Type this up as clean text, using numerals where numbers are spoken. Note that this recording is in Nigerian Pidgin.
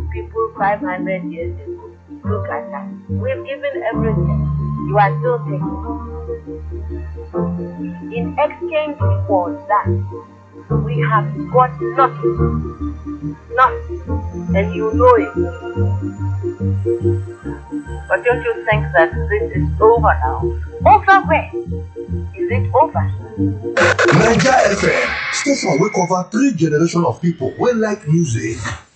people 500 years ago. Look at that. We've given everything. You are still taking. In exchange for that, we have got nothing. Nothing. And you know it. But don't you think that this is over now? Over where? Is it over? Niger FM, station wey cover 3 generations of people wey like music.